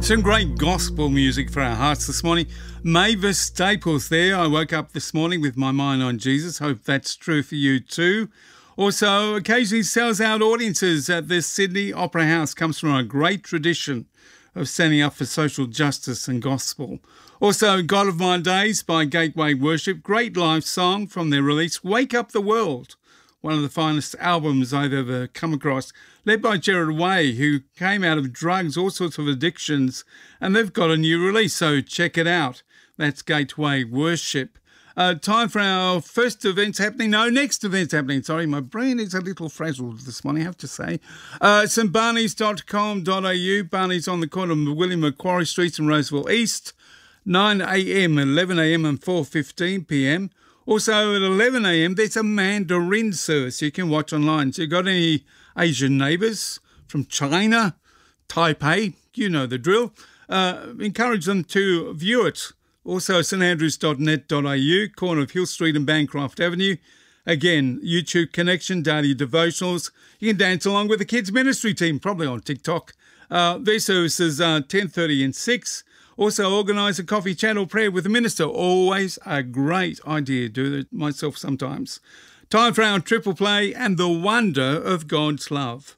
Some great gospel music for our hearts this morning. Mavis Staples there. I woke up this morning with my mind on Jesus. Hope that's true for you too. Also, occasionally sells out audiences at the Sydney Opera House. Comes from a great tradition of standing up for social justice and gospel. Also, God of My Days by Gateway Worship. Great live song from their release, Wake Up the World. One of the finest albums I've ever come across, led by Gerard Way, who came out of drugs, all sorts of addictions, and they've got a new release, so check it out. That's Gateway Worship. Time for our next events happening. Sorry, my brain is a little frazzled this morning, I have to say. stbarneys.com.au, Barneys on the corner of William Macquarie Street and Roseville East, 9 a.m, 11 a.m. and 4:15 p.m. Also at 11 a.m, there's a Mandarin service you can watch online. So you've got any Asian neighbours from China, Taipei, you know the drill. Encourage them to view it. Also standrews.net.au, corner of Hill Street and Bancroft Avenue. Again, YouTube connection, daily devotionals. You can dance along with the kids' ministry team, probably on TikTok. Their services are 10:30 and 6. Also organise a coffee chat or prayer with the minister. Always a great idea. Do it myself sometimes. Time for our triple play and the wonder of God's love.